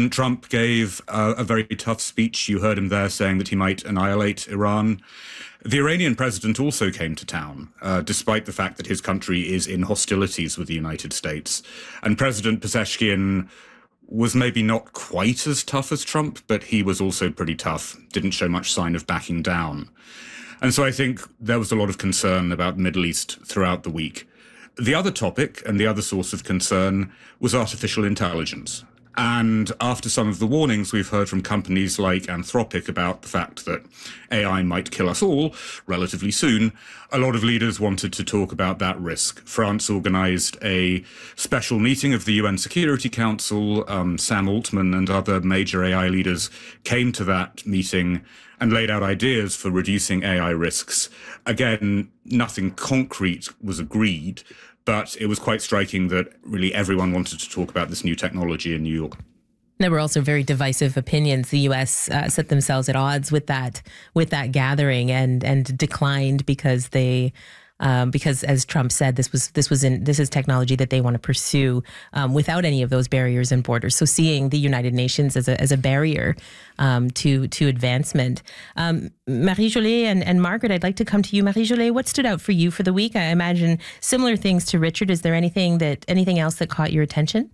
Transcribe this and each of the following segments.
President Trump gave a very tough speech. You heard him there saying that he might annihilate Iran. The Iranian president also came to town, despite the fact that his country is in hostilities with the United States. And President Pezeshkian was maybe not quite as tough as Trump, but he was also pretty tough, didn't show much sign of backing down. And so I think there was a lot of concern about the Middle East throughout the week. The other topic and the other source of concern was artificial intelligence. And after some of the warnings we've heard from companies like Anthropic about the fact that AI might kill us all relatively soon, a lot of leaders wanted to talk about that risk. France organized a special meeting of the UN Security Council. Sam Altman and other major AI leaders came to that meeting and laid out ideas for reducing AI risks. Again, nothing concrete was agreed, but it was quite striking that really everyone wanted to talk about this new technology in New York. There were also very divisive opinions. The U.S. set themselves at odds with that gathering and declined because as Trump said, this is technology that they want to pursue without any of those barriers and borders. So seeing the United Nations as a barrier to advancement. Marie-Jolée and Margaret, I'd like to come to you. Marie-Jolée, what stood out for you for the week? I imagine similar things to Richard. Is there anything else that caught your attention?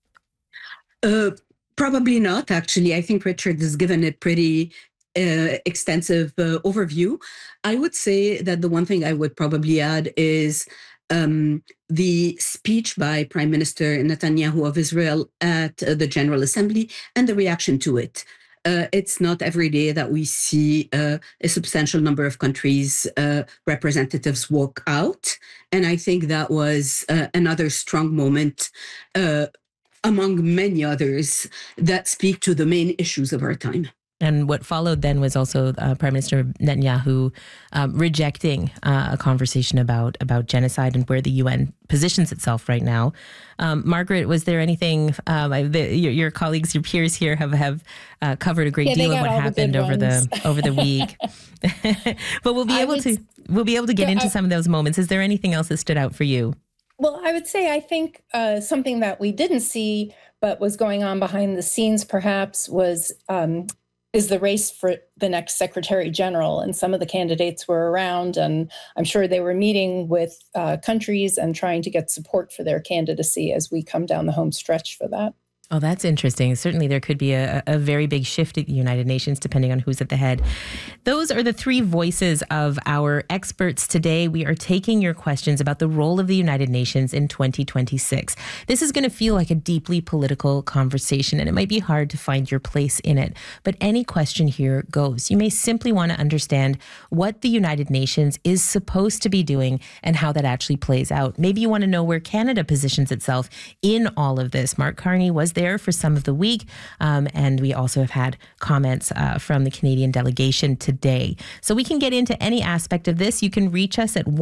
Probably not, actually. I think Richard has given a pretty extensive overview. I would say that the one thing I would probably add is the speech by Prime Minister Netanyahu of Israel at the General Assembly and the reaction to it. It's not every day that we see a substantial number of countries' representatives walk out. And I think that was another strong moment among many others that speak to the main issues of our time. And what followed then was also Prime Minister Netanyahu rejecting a conversation about genocide and where the UN positions itself right now. Margaret, was there anything, your colleagues, your peers here have covered a great deal of what happened over the week. But we'll be able to get into some of those moments. Is there anything else that stood out for you? Well, I would say I think something that we didn't see but was going on behind the scenes perhaps is the race for the next Secretary General. And some of the candidates were around, and I'm sure they were meeting with countries and trying to get support for their candidacy as we come down the home stretch for that. Oh, that's interesting. Certainly there could be a very big shift at the United Nations depending on who's at the head. Those are the three voices of our experts today. We are taking your questions about the role of the United Nations in 2026. This is going to feel like a deeply political conversation, and it might be hard to find your place in it. But any question here goes. You may simply want to understand what the United Nations is supposed to be doing and how that actually plays out. Maybe you want to know where Canada positions itself in all of this. Mark Carney was there for some of the week. And we also have had comments from the Canadian delegation today. So we can get into any aspect of this. You can reach us at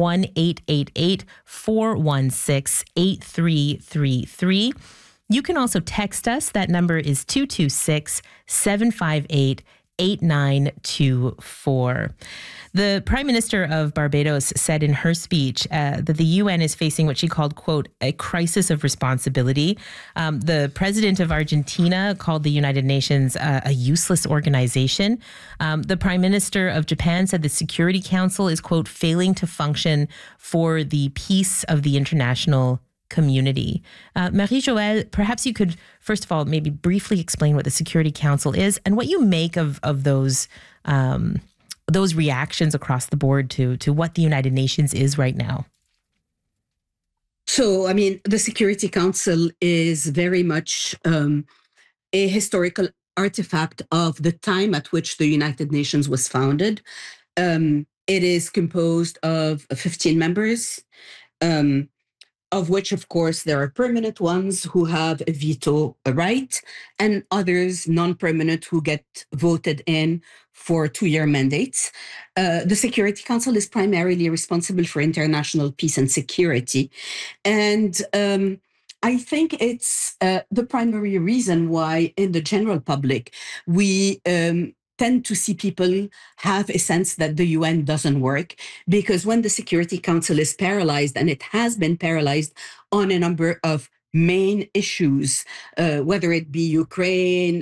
1-888-416-8333. You can also text us. That number is 226-758-8924. The Prime Minister of Barbados said in her speech that the UN is facing what she called, quote, a crisis of responsibility. The President of Argentina called the United Nations a useless organization. The Prime Minister of Japan said the Security Council is, quote, failing to function for the peace of the international community. Marie-Joëlle, perhaps you could, first of all, maybe briefly explain what the Security Council is and what you make of those reactions across the board to what the United Nations is right now. So, I mean, the Security Council is very much a historical artifact of the time at which the United Nations was founded. It is composed of 15 members, of which, of course, there are permanent ones who have a veto right, and others non-permanent who get voted in for 2-year mandates. The Security Council is primarily responsible for international peace and security. And I think it's the primary reason why in the general public, we tend to see people have a sense that the UN doesn't work, because when the Security Council is paralyzed, and it has been paralyzed on a number of main issues, whether it be Ukraine,